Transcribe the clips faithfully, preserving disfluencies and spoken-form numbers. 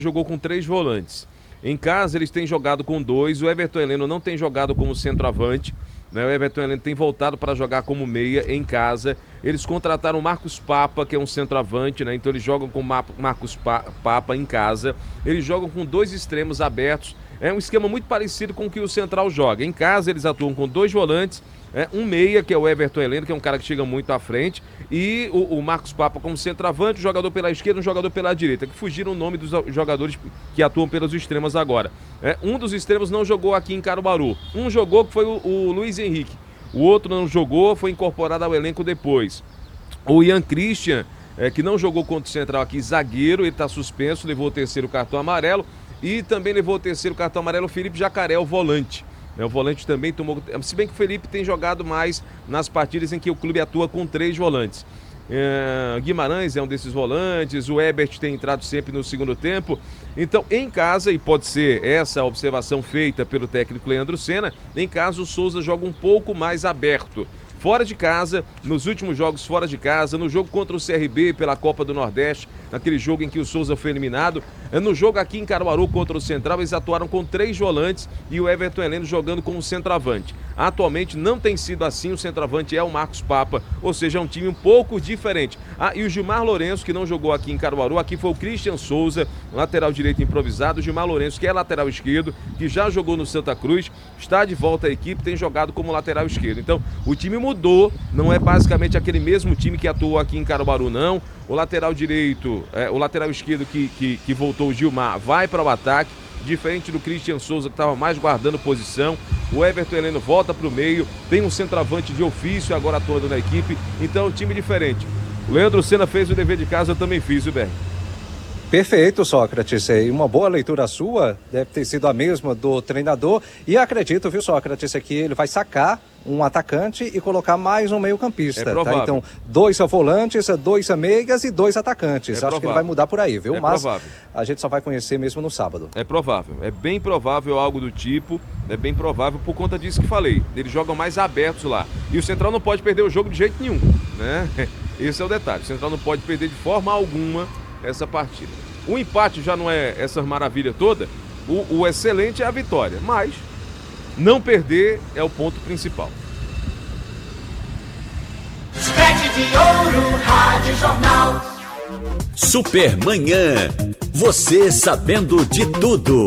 jogou com três volantes. Em casa eles têm jogado com dois, o Everton Heleno não tem jogado como centroavante, né? O Everton Heleno tem voltado para jogar como meia em casa. Eles contrataram o Marcos Papa, que é um centroavante, né? Então eles jogam com Mar Marcos pa Papa em casa. Eles jogam com dois extremos abertos. É um esquema muito parecido com o que o Central joga. Em casa eles atuam com dois volantes, é, um meia, que é o Everton Heleno, que é um cara que chega muito à frente, e o, o Marcos Papa como centroavante, um jogador pela esquerda, um jogador pela direita, que fugiram o nome dos jogadores que atuam pelos extremos agora. É, um dos extremos não jogou aqui em Caruaru. Um jogou, que foi o, o Luiz Henrique. O outro não jogou, foi incorporado ao elenco depois. O Ian Christian, é, que não jogou contra o Central aqui, zagueiro, ele está suspenso, levou o terceiro cartão amarelo. E também levou o terceiro cartão amarelo o Felipe Jacaré, o volante. O volante também tomou... Se bem que o Felipe tem jogado mais nas partidas em que o clube atua com três volantes. É... Guimarães é um desses volantes, o Ebert tem entrado sempre no segundo tempo. Então, em casa, e pode ser essa a observação feita pelo técnico Leandro Senna, em casa o Souza joga um pouco mais aberto. Fora de casa, nos últimos jogos fora de casa, no jogo contra o C R B pela Copa do Nordeste, naquele jogo em que o Souza foi eliminado, no jogo aqui em Caruaru contra o Central, eles atuaram com três volantes e o Everton Heleno jogando como centroavante. Atualmente não tem sido assim, o centroavante é o Marcos Papa, ou seja, é um time um pouco diferente. Ah, e o Gilmar Lourenço, que não jogou aqui em Caruaru, aqui foi o Christian Souza, lateral direito improvisado, o Gilmar Lourenço, que é lateral esquerdo, que já jogou no Santa Cruz, está de volta à equipe, tem jogado como lateral esquerdo. Então, o time mudou, não é basicamente aquele mesmo time que atuou aqui em Caruaru, não. O lateral direito, é, o lateral esquerdo que, que, que voltou, o Gilmar, vai para o ataque, diferente do Christian Souza, que estava mais guardando posição. O Everton Heleno volta para o meio, tem um centroavante de ofício agora atuando na equipe, então é um time diferente. O Leandro Senna fez o dever de casa, eu também fiz, viu, Berg? Perfeito, Sócrates. E uma boa leitura sua, deve ter sido a mesma do treinador. E acredito, viu, Sócrates, que ele vai sacar um atacante e colocar mais um meio-campista. É provável. Tá? Então, dois volantes, dois meias e dois atacantes. É Acho provável. que ele vai mudar por aí, viu? É Mas provável. A gente só vai conhecer mesmo no sábado. É provável, é bem provável algo do tipo, é bem provável por conta disso que falei. Eles jogam mais abertos lá. E o Central não pode perder o jogo de jeito nenhum, né? Esse é o detalhe. O Central não pode perder de forma alguma essa partida. O empate já não é essa maravilha toda, o, o excelente é a vitória, mas não perder é o ponto principal. Sete de Ouro Rádio Jornal. Supermanhã, você sabendo de tudo.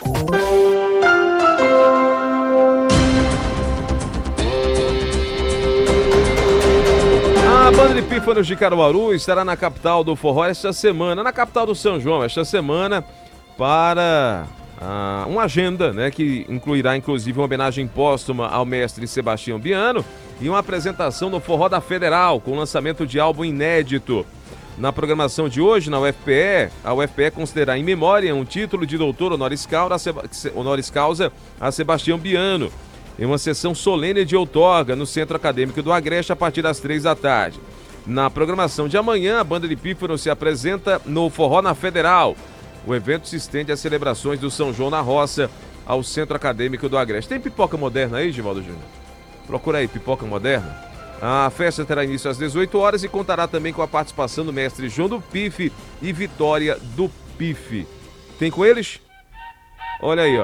A banda de pífanos de Caruaru estará na capital do forró esta semana, na capital do São João, esta semana, para ah, uma agenda, né, que incluirá inclusive uma homenagem póstuma ao mestre Sebastião Biano e uma apresentação no Forró da Federal, com lançamento de álbum inédito. Na programação de hoje, na U F P E, a U F P E considerará em memória um título de doutor honoris causa, honoris causa a Sebastião Biano, em uma sessão solene de outorga no Centro Acadêmico do Agreste a partir das três da tarde. Na programação de amanhã, a banda de pífanos se apresenta no Forró na Federal. O evento se estende às celebrações do São João na Roça, ao Centro Acadêmico do Agreste. Tem pipoca moderna aí, Givaldo Júnior? Procura aí, pipoca moderna. A festa terá início às dezoito horas e contará também com a participação do mestre João do Pife e Vitória do Pife. Tem com eles? Olha aí, ó.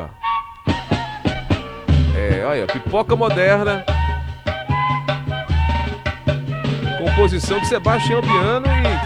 É, olha, pipoca moderna, composição de Sebastião Biano e